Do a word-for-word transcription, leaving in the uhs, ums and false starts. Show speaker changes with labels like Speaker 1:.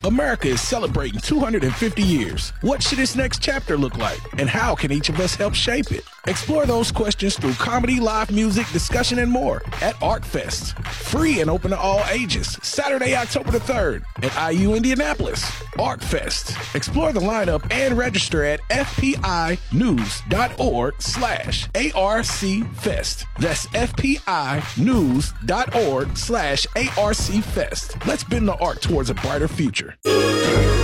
Speaker 1: America is celebrating two hundred fifty years. What should its next chapter look like? And how can each of us help shape it? Explore those questions through comedy, live music, discussion, and more at ArcFest. Free and open to all ages. Saturday, October the third at I U Indianapolis. ArcFest. Explore the lineup and register at fpinews.org slash ARCFest. That's fpinews.org slash ARCFest. Let's bend the arc towards a brighter future.